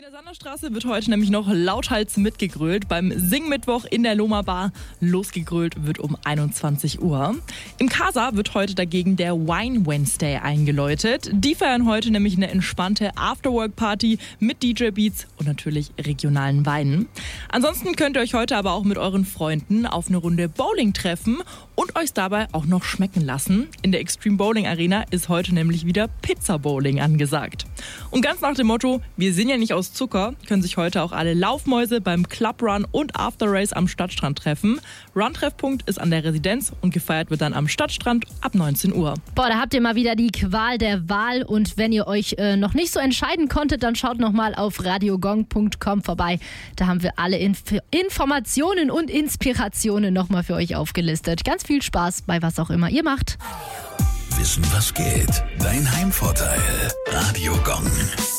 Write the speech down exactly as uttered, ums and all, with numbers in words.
der Sanderstraße wird heute nämlich noch lauthals mitgegrölt. Beim Singmittwoch in der Loma Bar. Losgegrölt wird um einundzwanzig Uhr. Im Casa wird heute dagegen der Wine Wednesday eingeläutet. Die feiern heute nämlich eine entspannte Afterwork-Party mit D J-Beats und natürlich regionalen Weinen. Ansonsten könnt ihr euch heute aber auch mit euren Freunden auf eine Runde Bowling treffen und euch dabei auch noch schmecken lassen. In der Extreme Bowling Arena ist heute nämlich wieder Pizza Bowling angesagt. Und ganz nach dem Motto, wir sind ja nicht aus Zucker, können sich heute auch alle Laufmäuse beim Club Run und After Race am Stadtstrand treffen. Run-Treffpunkt ist an der Residenz und gefeiert wird dann am Stadtstrand ab neunzehn Uhr. Boah, da habt ihr mal wieder die Qual der Wahl und wenn ihr euch äh, noch nicht so entscheiden konntet, dann schaut nochmal auf radiogong punkt com vorbei. Da haben wir alle Inf- Informationen und Inspirationen nochmal für euch aufgelistet. Ganz viel Spaß bei was auch immer ihr macht. Wissen, was geht? Dein Heimvorteil. Radio Gong.